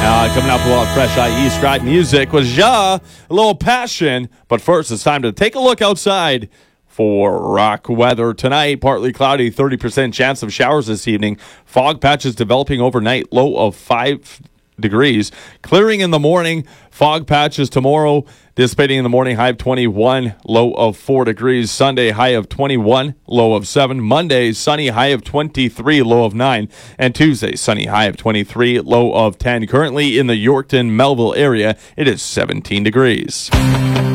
Coming up, we'll have Fresh IE Scribe music with Ja, a little passion. But first, it's time to take a look outside for rock weather tonight. Partly cloudy, 30% chance of showers this evening. Fog patches developing overnight, low of 5 degrees. Clearing in the morning, fog patches tomorrow. Dissipating in the morning, high of 21, low of 4 degrees. Sunday, high of 21, low of 7. Monday, sunny, high of 23, low of 9. And Tuesday, sunny, high of 23, low of 10. Currently in the Yorkton, Melville area, it is 17 degrees.